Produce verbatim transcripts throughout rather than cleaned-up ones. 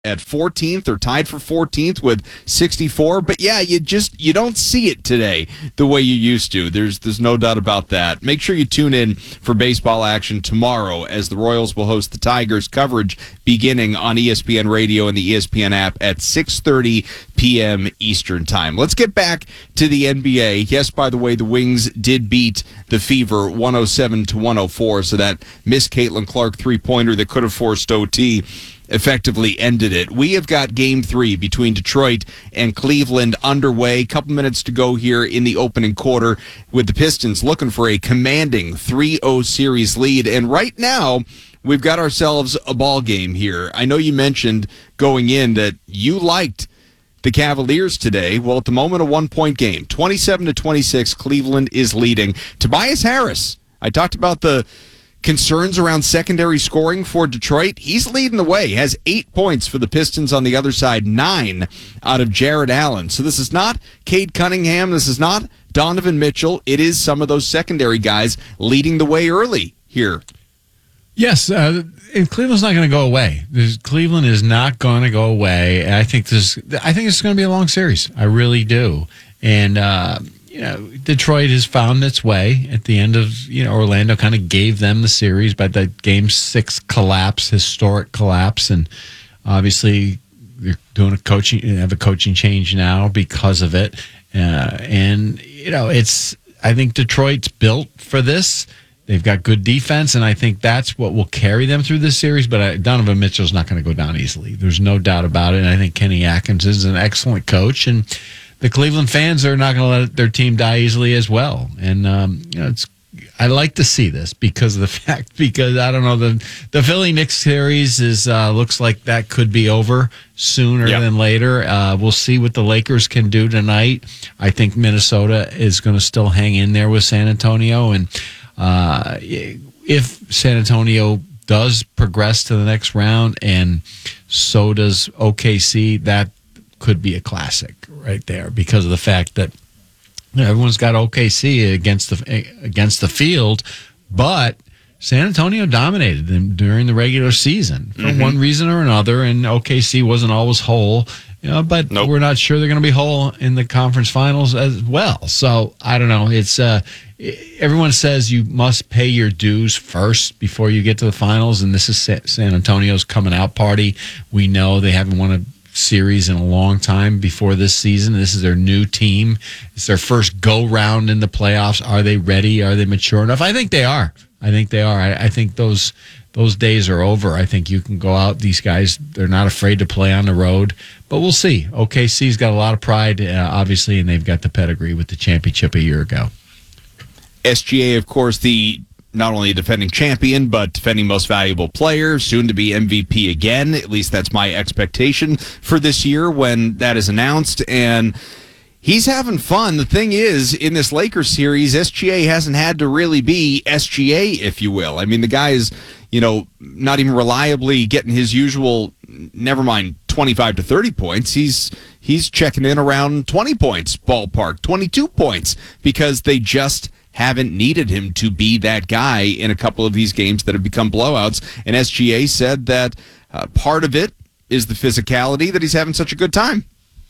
at fourteenth or tied for fourteenth with sixty-four. But yeah, you just you don't see it today the way you used to. There's there's no doubt about that. Make sure you tune in for baseball action tomorrow as the Royals will host the Tigers. Coverage beginning on E S P N Radio and the E S P N app at six thirty p.m. Eastern Time. Let's get back to the N B A. Yes, by the way, the Wings did beat the Fever one oh seven to one oh four, so that missed Caitlin Clark three-pointer that could have forced O T effectively ended it. We have got game three between Detroit and Cleveland underway. Couple minutes to go here in the opening quarter with the Pistons looking for a commanding three oh series lead. And right now, we've got ourselves a ball game here. I know you mentioned going in that you liked the Cavaliers today. Well, at the moment, a one-point game. twenty-seven to twenty-six, Cleveland is leading. Tobias Harris, I talked about the concerns around secondary scoring for Detroit. He's leading the way. He has eight points for the Pistons on the other side, nine out of Jared Allen. So this is not Cade Cunningham. This is not Donovan Mitchell. It is some of those secondary guys leading the way early here. Yes, uh, and Cleveland's not going to go away. There's, Cleveland is not going to go away. I think this. I think it's going to be a long series. I really do. And uh, you know, Detroit has found its way at the end of, you know, Orlando kind of gave them the series by the game six collapse, historic collapse. And obviously they're doing a coaching, have a coaching change now because of it. Uh, and, you know, it's, I think Detroit's built for this. They've got good defense, and I think that's what will carry them through this series. But I, Donovan Mitchell's not going to go down easily. There's no doubt about it. And I think Kenny Atkins is an excellent coach, and the Cleveland fans are not going to let their team die easily as well. And um, you know, it's I like to see this because of the fact because I don't know the the Philly Knicks series is uh, looks like that could be over sooner yep. than later. Uh, we'll see what the Lakers can do tonight. I think Minnesota is going to still hang in there with San Antonio, and uh, if San Antonio does progress to the next round, and so does O K C, that could be a classic right there because of the fact that you know, everyone's got O K C against the against the field, but San Antonio dominated them during the regular season for mm-hmm. one reason or another, and O K C wasn't always whole. You know, but nope. we're not sure they're going to be whole in the conference finals as well. So I don't know. It's uh, everyone says you must pay your dues first before you get to the finals, and this is San Antonio's coming out party. We know they haven't won a series in a long time before this season. This is their new team. It's their first go round in the playoffs. Are they ready? Are they mature enough? I think they are. I think they are. I, I think those those days are over. I think you can go out. These guys, they're not afraid to play on the road. But we'll see. O K C's got a lot of pride, uh, obviously, and they've got the pedigree with the championship a year ago. S G A, of course, the not only defending champion, but defending most valuable player, soon to be M V P again. At least that's my expectation for this year when that is announced. And he's having fun. The thing is, in this Lakers series, S G A hasn't had to really be S G A, if you will. I mean, the guy is, you know, not even reliably getting his usual, never mind twenty-five to thirty points. He's he's checking in around twenty points, ballpark, twenty-two points, because they just haven't needed him to be that guy in a couple of these games that have become blowouts. And S G A said that uh, part of it is the physicality, that he's having such a good time.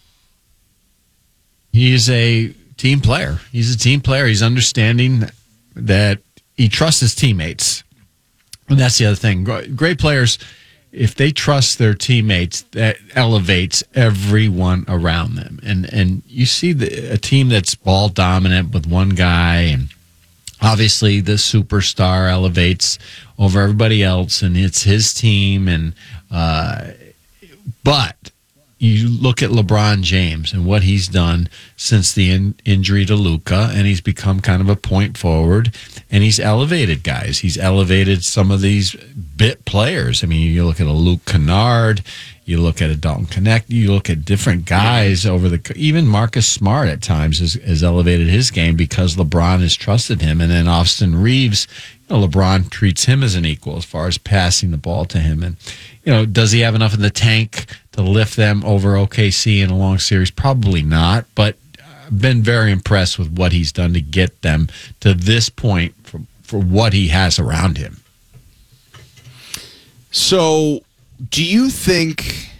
He's a team player. He's a team player. He's understanding that he trusts his teammates. And that's the other thing. Great players, if they trust their teammates, that elevates everyone around them. And and you see the, a team that's ball dominant with one guy, and obviously the superstar elevates over everybody else, and it's his team. And uh, but you look at LeBron James and what he's done since the in- injury to Luka, and he's become kind of a point forward, and he's elevated guys. He's elevated some of these bit players. I mean, you look at a Luke Kennard, you look at a Dalton Connect, you look at different guys over the, even Marcus Smart at times has, has elevated his game because LeBron has trusted him. And then Austin Reeves, you know, LeBron treats him as an equal as far as passing the ball to him. And, you know, does he have enough in the tank to lift them over O K C in a long series? Probably not, but I've been very impressed with what he's done to get them to this point for, for what he has around him. So, do you think